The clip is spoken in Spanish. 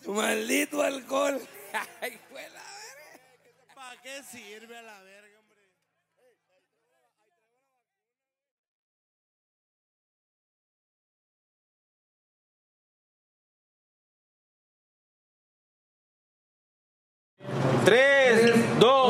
Maldito alcohol. Ay, fue la verga. ¿Para qué sirve a la verga, hombre? Tres, dos.